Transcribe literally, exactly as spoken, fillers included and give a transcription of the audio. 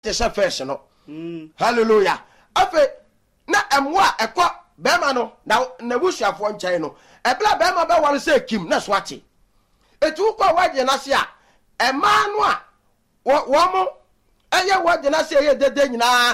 te se first no hallelujah afi na emwa ekọ bema no na na busuafo nkyɛn no ebla bema be wale se kim na so ate etu kwa waje na se a ema no a wo mo eye waje na se ye dede nyina